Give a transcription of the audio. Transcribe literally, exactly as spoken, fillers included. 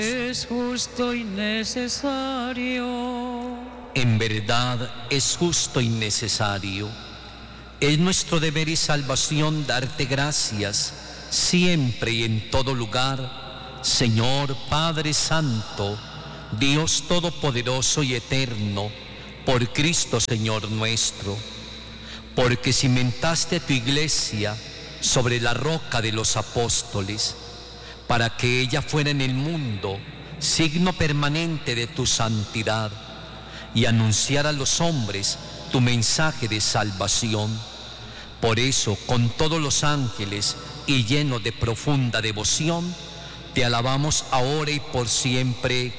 Es justo y necesario. En verdad es justo y necesario. Es nuestro deber y salvación darte gracias siempre y en todo lugar, Señor Padre Santo, Dios Todopoderoso y Eterno, por Cristo Señor nuestro. Porque cimentaste a tu iglesia sobre la roca de los apóstoles, para que ella fuera en el mundo signo permanente de tu santidad y anunciara a los hombres tu mensaje de salvación. Por eso, con todos los ángeles y lleno de profunda devoción, te alabamos ahora y por siempre